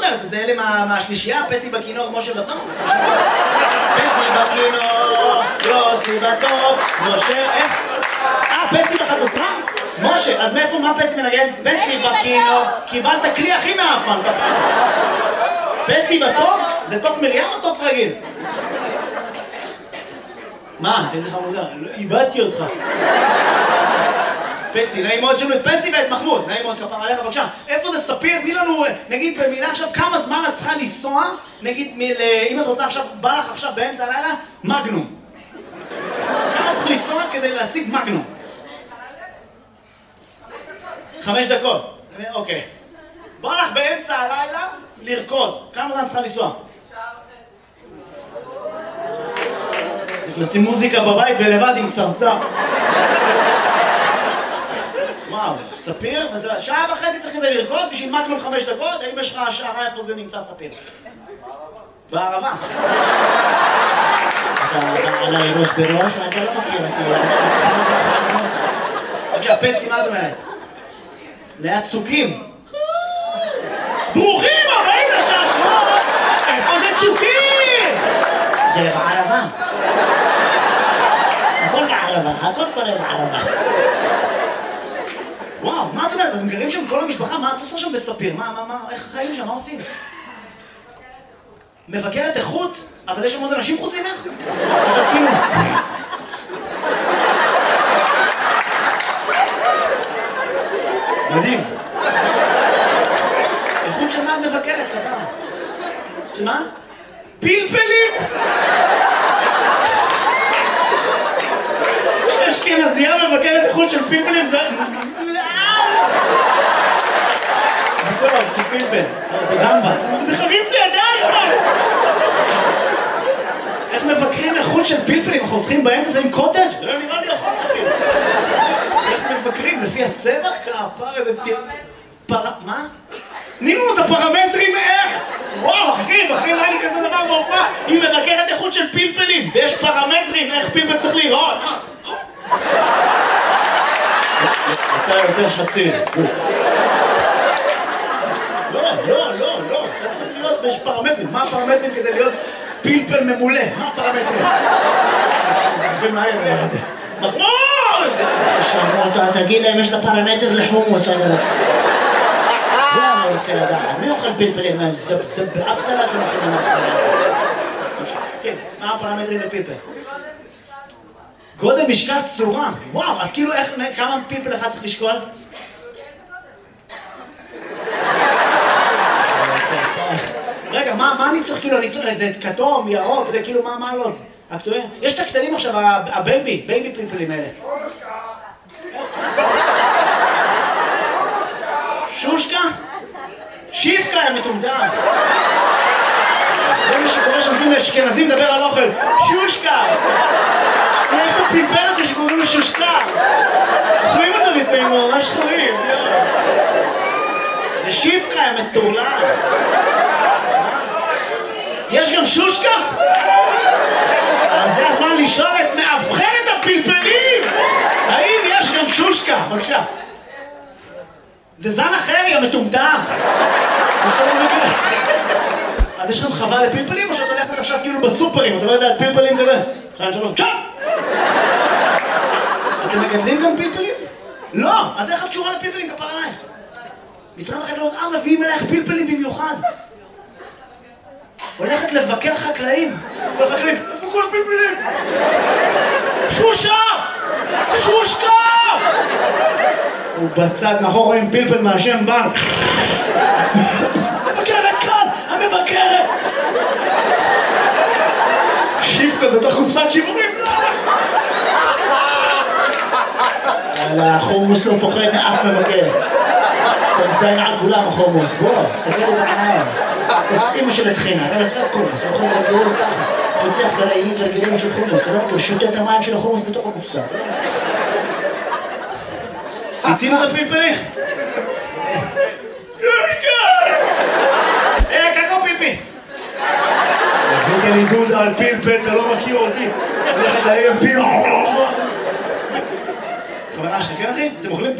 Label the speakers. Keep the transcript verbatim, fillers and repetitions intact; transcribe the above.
Speaker 1: אומרת? זה אלה מהשלישייה? פסי בכינור, משה בטוב? פסי בכינור, יוסי בטוב, משה, איך? אה, פסי בחצוצרה? משה, אז מאיפה, מה פסי מנגן? פסי בכינור, קיבלת כלי הכי מאפן. פסי בטוב? זה תוף מרים או תוף רגיל? מה? איזה חמודה? איבדתי אותך. פסי, נעים מאוד שלו את פסי ואת מחמוד. נעים מאוד כפר עליך, בבקשה. איפה זה ספיר? תני לנו, נגיד במילה עכשיו, כמה זמן את צריכה לנסוע, נגיד, אם את רוצה עכשיו, בא לך עכשיו באמצע הלילה, מגנום. כמה צריך לנסוע כדי להשיג מגנום? חמש דקות. אוקיי. בא לך באמצע הלילה לרקוד. כמה זמן צריכה לנסוע? לשים מוזיקה בבית ולבד עם צרצר. וואו, ספיר? שעה וחצי צריך כדי לרקוד בשביל מגנום חמש דקות? האם יש לך השערה איפה זה נמצא ספיר? בערבה. אתה עליי ראש בראש, אתה לא מכיר אותי. בבקשה, פסי, מה את אומרת? ליד צוקים. ברוכים הבאים לשעשועון! איפה זה צוקים? זה בערבה. הכל בערבה, הכל קורה בערבה. וואו, מה את אומרת? אתם גרים שם כל המשפחה? מה את עושה שם בספיר? מה, מה, מה, איך חיים שם? מה עושים? מבקרת איכות? אבל יש שם עוד אנשים חוץ ממך? עכשיו כאילו... מדהים. איכות של מה את מבקרת, כתב? של מה? פלפלים! אשכנזייה מבקרת איכות של פלפלים זה... זה טוב, זה פלפל, זה גמבה. זה חריף לידיים! איך מבקרים איכות של פלפלים? אנחנו הולכים באמצע זה עם קוטג'? לא נראה לי יכול להכין. איך מבקרים? לפי הצבע? כפר איזה טיר... פר... מה? תני לנו את הפרמטרים איך? וואו, אחי, אחי, לא היה לי כזה דבר בהופעה. היא מבקרת איכות של פלפלים, ויש פרמטרים איך פלפל צריך לראות. אתה יותר חצי. לא, לא, לא, לא. אתה צריך להיות, יש פרמטרים. מה הפרמטרים כדי להיות פלפל ממולא? מה הפרמטרים? זה גופים מהר, מה זה? מחמוד! שמעו, תגיד להם, יש לה פרמטר לחומוס, אני רוצה. זה אני רוצה לדעת. מי אוכל פלפלים? זה באף סלט לא מכינים אחרי. כן, מה הפרמטרים לפלפל? גודל, משקל, צורה. וואו, אז כאילו איך, כמה פלפל אחד צריך לשקול? רגע, מה אני צריך כאילו, אני צריך איזה כתום, ירוק, זה כאילו, מה לא זה? הכתובים? יש את הקטנים עכשיו, הבייבי, בייבי פלפלים האלה. שושקה? שיפקה, הם מטומטם. זה מה שקורה שמתאים לאשכנזים לדבר על אוכל. שושקה! יש את הפלפל הזה שקוראים לו שושקה. אוכלים אותו לפעמים, ממש חורים. זה שיפקה, הם מטורלל. יש גם שושקה? אז זה הזמן לשאול את מאבחנת הפלפלים! האם יש גם שושקה? בבקשה. זה זן אחר, יא מטומטם! אז יש לכם חווה לפלפלים או שאת הולכת עכשיו כאילו בסופרים? אתה לא יודע, פלפלים כזה? שתיים, שלוש, צ'אפ! אתם מגדלים גם פלפלים? לא! אז איך את קשורה לפלפלים? כפר עלייך? משרד החקלאות, אה, מביאים אלייך פלפלים במיוחד. הולכת לבקר חקלאים. כל החקלאים, איפה כל הפלפלים? שושה! שושקה! ובצד מאחור רואים פלפל מהשם בר. המבקרת כאן! המבקרת! שיפקה בתוך קופסת שימורים. החומוס לא פוחד מאף מבקר. סמסיין על כולם החומוס. בוא, תסתכלו בעיניים. אז אמא של התחינה, אבל אתה קומוס, אנחנו נרגלו ככה. פוצח לרעילים לרגלים של חומוס, אתה לא מכיר, שותה את המים של החומוס בתוך הקופסה. תצינו את הפלפלים? אה, קקו פיפי! הבאת לי דודה על פלפל, אתה לא מכיר אותי. הולכת להם פלפל. חברה שלכם אחי? אתם אוכלים